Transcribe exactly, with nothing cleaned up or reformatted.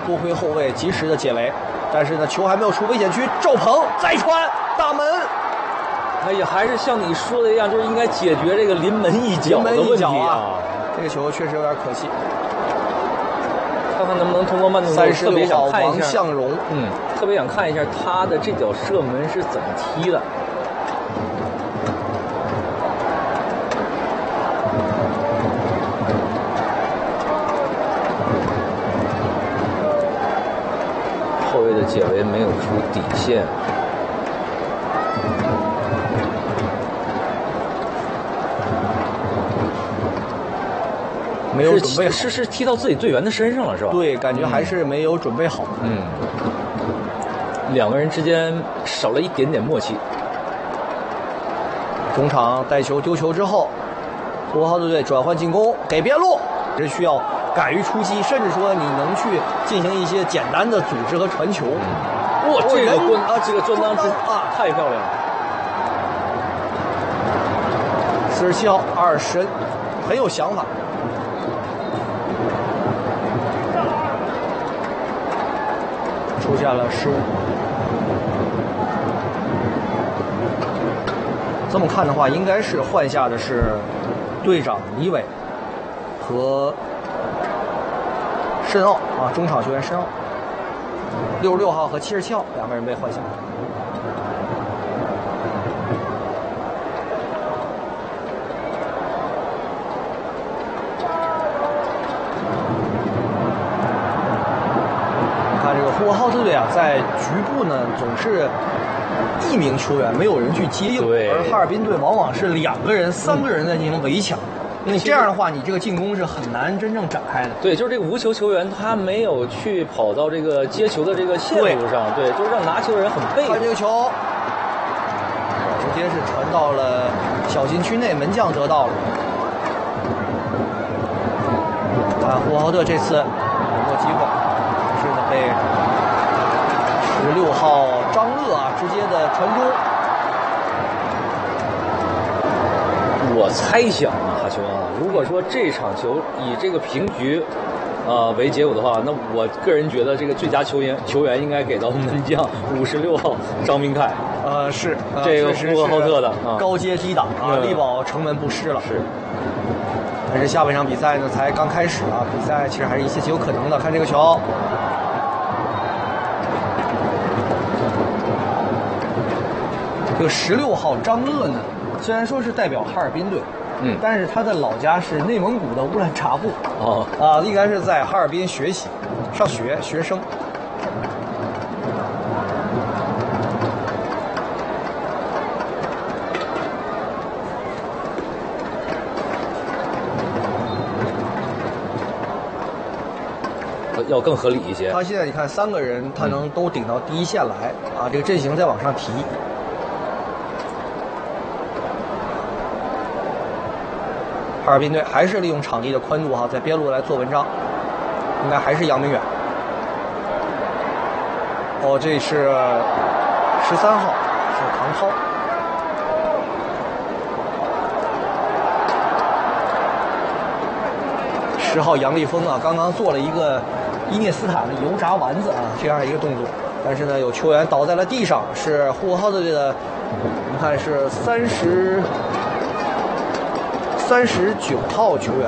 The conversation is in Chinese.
多亏后卫及时的解围，但是呢，球还没有出危险区，赵鹏再传大门。 哎呀，还是像你说的一样，就是应该解决这个临门一脚的问题啊。 这个球确实有点可惜。 看看能不能通过慢动作，特别想看一下王向荣， 嗯，特别想看一下他的这脚射门是怎么踢的。后卫的解围没有出底线。 没有准备好， 是是踢到自己队员的身上了，是吧？ 对，感觉还是没有准备好。 嗯，两个人之间少了一点点默契。 中场带球丢球之后，呼和浩特队转换进攻，给边路，这需要敢于出击，甚至说你能去进行一些简单的组织和传球。 哇、嗯，这个关啊，这个转当是啊，太漂亮了。 四十七号阿尔什，很有想法。出现了失误。这么看的话，应该是换下的是队长李伟和申奥啊，中场球员申奥。六十六号和七十七号两个人被换下。呼和浩特队啊，在局部呢总是一名球员没有人去接应，而哈尔滨队往往是两个人、三个人在进行围抢。那、嗯、你这样的话，你这个进攻是很难真正展开的。 对，就是这个无球球员他没有去跑到这个接球的这个线路上，对，对就是让拿球的人很被动。 看这个球，直接是传到了小禁区内，门将得到了。啊，呼和浩特这次有过机会。是呢，被十六号张乐啊直接的传中。 我猜想啊，哈球啊，如果说这场球以这个平局，呃为结果的话，那我个人觉得这个最佳球员球员应该给到门将五十六号张明凯。 呃，是、呃、 这个呼和浩特的高阶低档啊，力保城门不失了。 是。 但是下半场比赛呢才刚开始啊，比赛其实还是一切皆有可能的。看这个球。这个十六号张乐呢，虽然说是代表哈尔滨队，嗯，但是他的老家是内蒙古的乌兰察布，哦，啊，应该是在哈尔滨学习、上学、学生。 要更合理一些。 他现在你看三个人，他能都顶到第一线来、嗯、啊，这个阵型再往上提。哈尔滨队还是利用场地的宽度哈，在边路来做文章，应该还是杨明远。哦，这是十三号，是唐涛。十号杨立峰啊，刚刚做了一个伊涅斯塔的油炸丸子啊，这样一个动作，但是呢，有球员倒在了地上，是呼和浩特队的，我们看是三十三十九号球员。